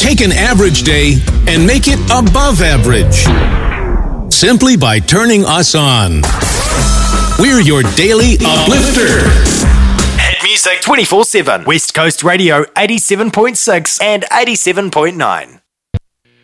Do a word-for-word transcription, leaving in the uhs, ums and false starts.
Take an average day and make it above average. Simply by turning us on. We're your daily uplifter. Hit music twenty-four seven. West Coast Radio eighty-seven point six and eighty-seven point nine.